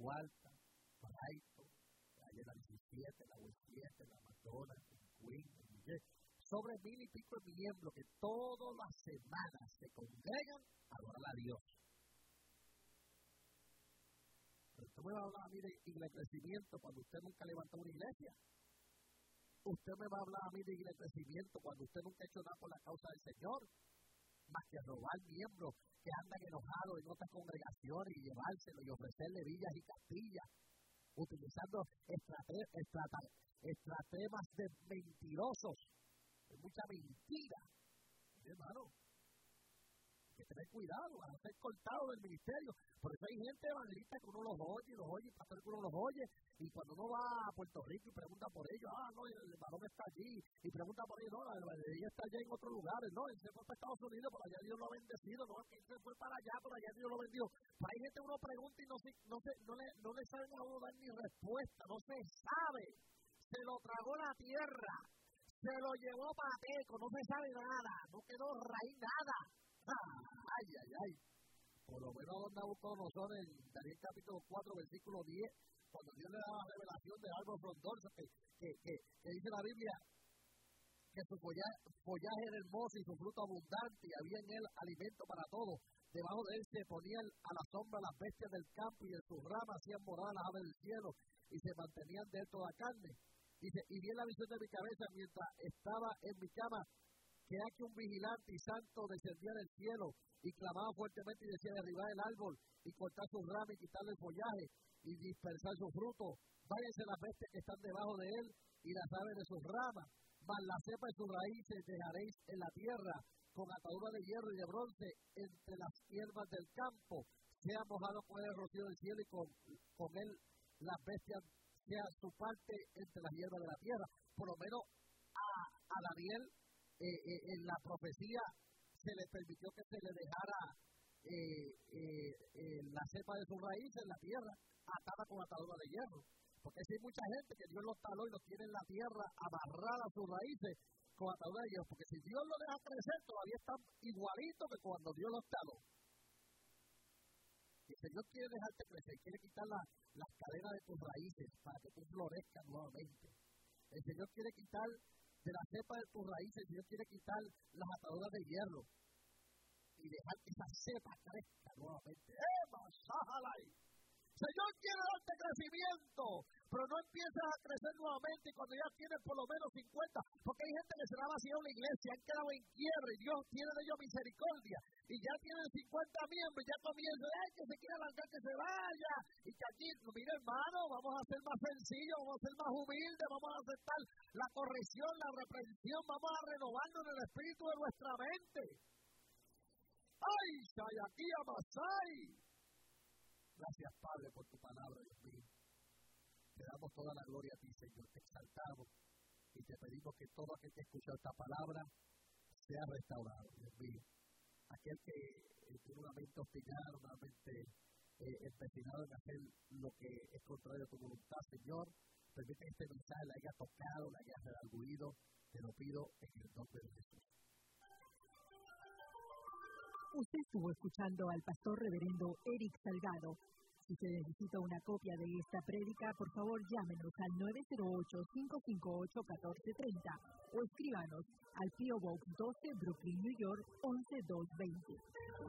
Cuarta, Brighton, calle la 17, la West 7, la McDonald's, en Queen, en Miguel. Sobre 1000 y pico de miembros que todas las semanas se congregan a adorar a Dios. Pero usted me va a hablar a mí de crecimiento cuando usted nunca levantó una iglesia. Usted me va a hablar a mí de crecimiento cuando usted nunca ha hecho nada por la causa del Señor. Más que robar miembros que andan enojados en otras congregaciones y llevárselo y ofrecerle villas y castillas, utilizando estratemas de mentirosos. Es mucha mentira. ¿Sí, hermano? Hay que tener cuidado, van a ser cortados del ministerio. Por eso hay gente evangelista que uno los oye, y pastor que uno los oye, y cuando uno va a Puerto Rico y pregunta por ellos, no, el varón está allí, y pregunta por ellos, no, ella está allá en otros lugares, no, él se fue para Estados Unidos, por allá Dios lo ha bendecido, no, él se fue para allá, por allá Dios lo bendijo. Pero hay gente que uno pregunta y no le saben a uno dar ni respuesta, no se sabe, se lo tragó la tierra, se lo llevó Pateco, no se sabe nada, no quedó raíz nada. Ay. Por lo menos don Nabucodonosor en Daniel capítulo 4, versículo 10, cuando Dios le da la revelación del árbol frondoso, que dice la Biblia, que su follaje era hermoso y su fruto abundante, y había en él alimento para todos. Debajo de él se ponían a la sombra las bestias del campo, y en sus ramas hacían morada las aves del cielo, y se mantenían de él toda carne. Dice, y vi en la visión de mi cabeza mientras estaba en mi cama, que aquí un vigilante y santo descendía del cielo y clamaba fuertemente y decía, derribar el árbol y cortar sus ramas y quitarle el follaje y dispersar su fruto. Váyanse las bestias que están debajo de él y las aves de sus ramas, mas la cepa de sus raíces dejaréis en la tierra, con atadura de hierro y de bronce entre las hierbas del campo. Sea mojado con el rocío del cielo y con él las bestias sea su parte entre las hierbas de la tierra. Por lo menos a Daniel, en la profecía se le permitió que se le dejara la cepa de sus raíces en la tierra, atada con atadura de hierro. Porque si hay mucha gente que Dios los taló y los tiene en la tierra amarrada a sus raíces con atadura de hierro. Porque si Dios los deja crecer, todavía están igualitos que cuando Dios los taló. Y el Señor quiere dejarte crecer, quiere quitar las cadenas de tus raíces para que tú florezcas nuevamente. El Señor quiere quitar de la cepa de tus raíces, el Señor quiere quitar las ataduras de hierro y dejar que esa cepa crezca nuevamente. Señor quiere darte crecimiento, pero no empiezas a crecer nuevamente cuando ya tienes por lo menos 50, porque hay gente que se la ha vaciado en la iglesia, han quedado en quiebra y Dios tiene de ellos misericordia, y ya tienen 50 miembros, y ya comienzan, que se quiere arrancar, que se vaya, y que aquí, mira hermano, vamos a ser más sencillos, vamos a ser más humildes, vamos a aceptar la corrección, la reprensión, vamos a renovarnos en el espíritu de nuestra mente. ¡Ay, Shayaki Amasai! Gracias, Padre, por tu palabra, Dios mío. Te damos toda la gloria a ti, Señor. Te exaltamos y te pedimos que todo aquel que escucha esta palabra sea restaurado, Dios mío. Aquel que tiene una mente obstinada, una mente empecinada en hacer lo que es contrario a tu voluntad, Señor, permite que este mensaje le haya tocado, le haya redarguido. Te lo pido en el nombre de Jesús. Usted estuvo escuchando al pastor reverendo Eric Salgado. Si usted necesita una copia de esta prédica, por favor llámenos al 908-558-1430 o escríbanos al P.O. Box 12, Brooklyn, New York, 11220.